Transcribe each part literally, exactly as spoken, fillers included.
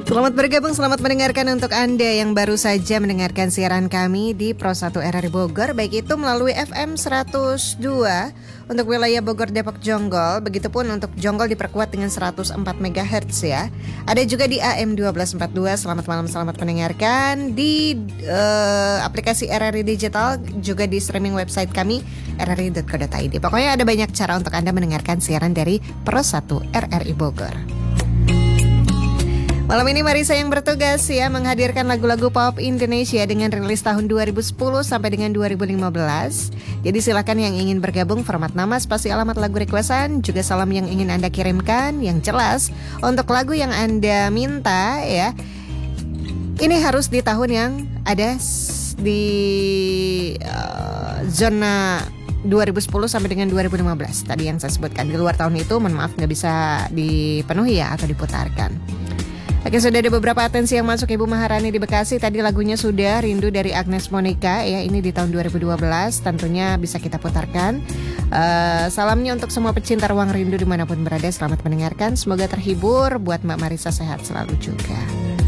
Selamat bergabung, selamat mendengarkan untuk Anda yang baru saja mendengarkan siaran kami di Pro satu R R I Bogor, baik itu melalui F M seratus dua untuk wilayah Bogor, Depok, Jonggol. Begitupun untuk Jonggol diperkuat dengan seratus empat megahertz ya. Ada juga di A M satu dua empat dua. Selamat malam, selamat mendengarkan di uh, aplikasi R R I Digital, juga di streaming website kami r r i dot co dot i d. Pokoknya ada banyak cara untuk Anda mendengarkan siaran dari Pro satu R R I Bogor. Malam ini Marisa yang bertugas ya menghadirkan lagu-lagu pop Indonesia dengan rilis tahun dua ribu sepuluh sampai dengan dua ribu lima belas. Jadi silakan yang ingin bergabung, format nama, spasi alamat lagu requestan, juga salam yang ingin Anda kirimkan. Yang jelas untuk lagu yang Anda minta ya, ini harus di tahun yang ada di uh, zona dua ribu sepuluh sampai dengan dua ribu lima belas. Tadi yang saya sebutkan, di luar tahun itu mohon maaf nggak bisa dipenuhi ya atau diputarkan. Oke, sudah ada beberapa atensi yang masuk. Ibu Maharani di Bekasi, tadi lagunya sudah, Rindu dari Agnes Monica ya, ini di tahun dua ribu dua belas, tentunya bisa kita putarkan. uh, Salamnya untuk semua pecinta ruang rindu dimanapun berada, selamat mendengarkan, semoga terhibur. Buat Mbak Marisa sehat selalu juga.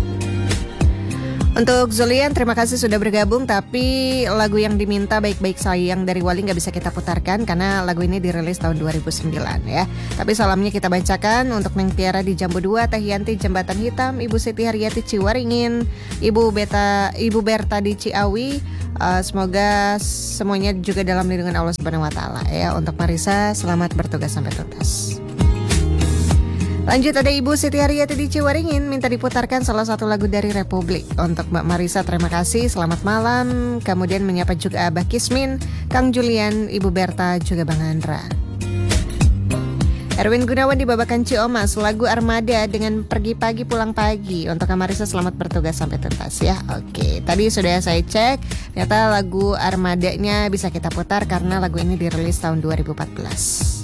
Untuk Zulian, terima kasih sudah bergabung, tapi lagu yang diminta Baik-Baik Sayang dari Wali gak bisa kita putarkan karena lagu ini dirilis tahun dua ribu sembilan ya. Tapi salamnya kita bacakan untuk Neng Tiara di Jambu dua, Teh Yanti Jembatan Hitam, Ibu Siti Haryati Ciwaringin, Ibu Beta, Ibu Berta di Ciawi. uh, Semoga semuanya juga dalam lindungan Allah Subhanahu Wa Taala ya. Untuk Marisa, selamat bertugas sampai tuntas. Lanjut, ada Ibu Siti Haryati di Ciwaringin minta diputarkan salah satu lagu dari Republik. Untuk Mbak Marisa, terima kasih, selamat malam. Kemudian menyapa juga Abah Kismin, Kang Julian, Ibu Berta, juga Bang Andra. Erwin Gunawan di Babakan Ciomas, lagu Armada dengan Pergi Pagi Pulang Pagi. Untuk Kang Marisa, selamat bertugas sampai tuntas ya. Oke, tadi sudah saya cek, ternyata lagu Armadanya bisa kita putar karena lagu ini dirilis tahun dua ribu empat belas.